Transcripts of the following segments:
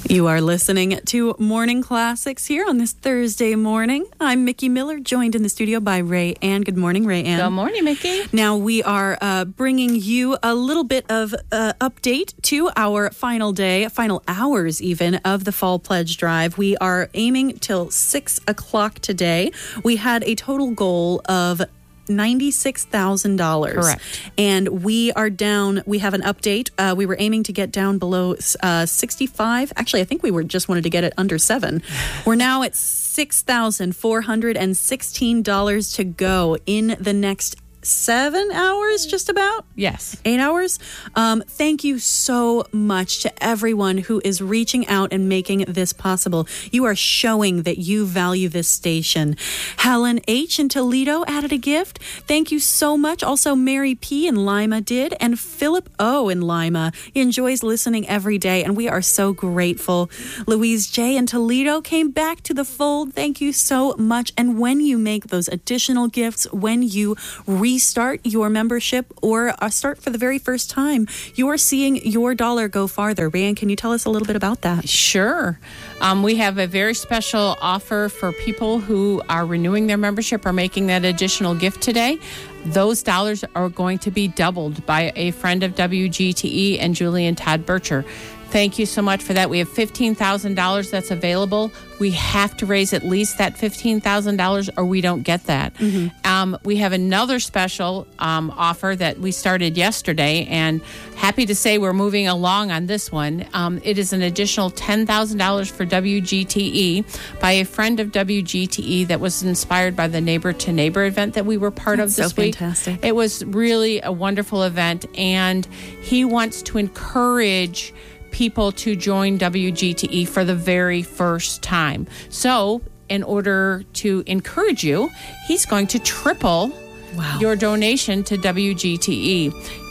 You are listening to Morning Classics here on this Thursday morning. I'm Mickey Miller, joined in the studio by Ray Ann. Good morning, Ray Ann. Good morning, Mickey. Now we are bringing you a little bit of update to our final day, final hours even, of the Fall Pledge Drive. We are aiming till 6 o'clock today. We had a total goal of $96,000. Correct. And we are down, we have an update. We were aiming to get down below 65. Actually, I think we just wanted to get it under 7. We're now at $6,416 to go in the next 7 hours, just about? Yes. 8 hours? Thank you so much to everyone who is reaching out and making this possible. You are showing that you value this station. Helen H. in Toledo added a gift. Thank you so much. Also, Mary P. in Lima did, and Philip O. in Lima. He enjoys listening every day, and we are so grateful. Louise J. in Toledo came back to the fold. Thank you so much. And when you make those additional gifts, when you restart your membership or start for the very first time, you're seeing your dollar go farther. Rayanne, can you tell us a little bit about that? Sure. We have a very special offer for people who are renewing their membership or making that additional gift today. Those dollars are going to be doubled by a friend of WGTE and Julie and Todd Bircher. Thank you so much for that. We have $15,000 that's available. We have to raise at least that $15,000 or we don't get that. Mm-hmm. We have another special offer that we started yesterday, and happy to say we're moving along on this one. It is an additional $10,000 for WGTE by a friend of WGTE that was inspired by the Neighbor to Neighbor event that we were part of this week. Fantastic. It was really a wonderful event, and he wants to encourage people to join WGTE for the very first time. So, in order to encourage you, he's going to triple your donation to WGTE.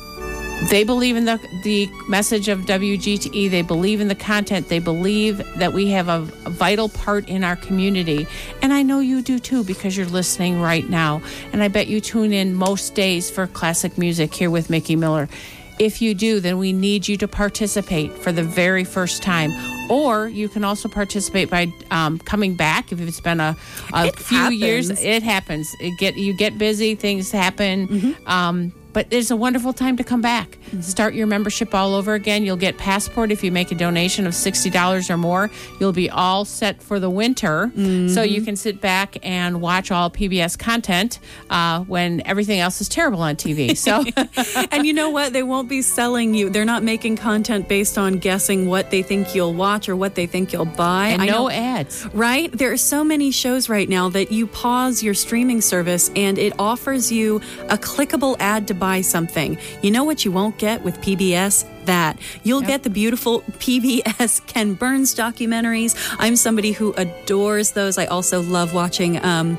They believe in the message of WGTE. They believe in the content. They believe that we have a vital part in our community. And I know you do too, because you're listening right now. And I bet you tune in most days for classic music here with Mickey Miller. If you do, then we need you to participate for the very first time. Or you can also participate by coming back. If it's been a few years, it happens. You get busy, things happen. Mm-hmm. But it's a wonderful time to come back. Mm-hmm. Start your membership all over again. You'll get Passport if you make a donation of $60 or more. You'll be all set for the winter. Mm-hmm. So you can sit back and watch all PBS content when everything else is terrible on TV. So, and you know what? They won't be selling you. They're not making content based on guessing what they think you'll watch or what they think you'll buy. And no ads. Right? There are so many shows right now that you pause your streaming service and it offers you a clickable ad to buy something. You know what you won't get with PBS? That you'll get the beautiful PBS Ken Burns documentaries. I'm somebody who adores those. I also love watching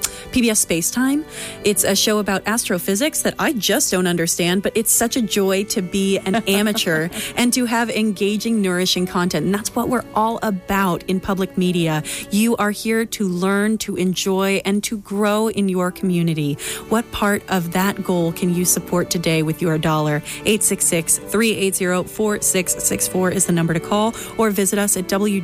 PBS Space Time. It's a show about astrophysics that I just don't understand, but it's such a joy to be an amateur and to have engaging, nourishing content. And that's what we're all about in public media. You are here to learn, to enjoy, and to grow in your community. What part of that goal can you support today with your dollar? 866-380-4664 is the number to call, or visit us at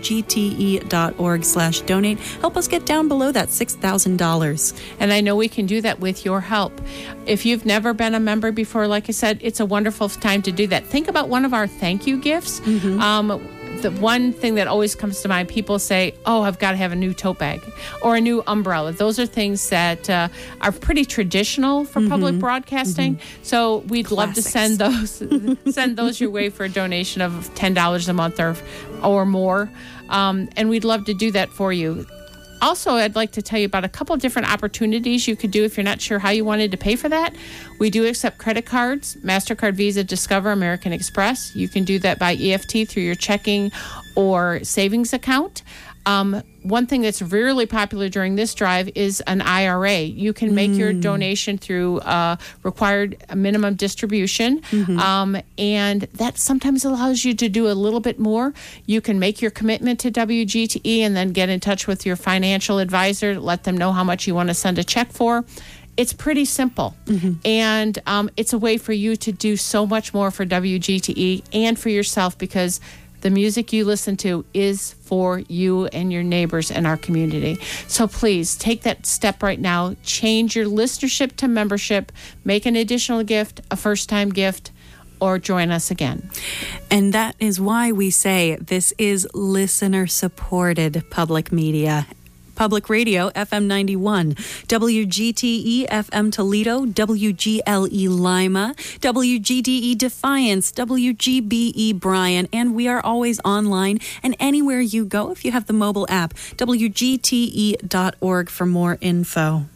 wgte.org/donate. Help us get down below that $6,000. And I know we can do that with your help. If you've never been a member before, like I said, it's a wonderful time to do that. Think about one of our thank you gifts. Mm-hmm. The one thing that always comes to mind, people say, oh, I've got to have a new tote bag or a new umbrella. Those are things that are pretty traditional for public broadcasting. Mm-hmm. So we'd love to send those your way for a donation of $10 a month or more. And we'd love to do that for you. Also, I'd like to tell you about a couple of different opportunities you could do if you're not sure how you wanted to pay for that. We do accept credit cards, MasterCard, Visa, Discover, American Express. You can do that by EFT through your checking or savings account. One thing that's really popular during this drive is an IRA. You can make your donation through required minimum distribution, and that sometimes allows you to do a little bit more. You can make your commitment to WGTE and then get in touch with your financial advisor, let them know how much you want to send a check for. It's pretty simple, and it's a way for you to do so much more for WGTE and for yourself, because The music you listen to is for you and your neighbors and our community. So please take that step right now. Change your listenership to membership. Make an additional gift, a first-time gift, or join us again. And that is why we say this is listener-supported public media. Public Radio, FM 91, WGTE FM Toledo, WGLE Lima, WGDE Defiance, WGBE Bryan, and we are always online and anywhere you go if you have the mobile app, WGTE.org for more info.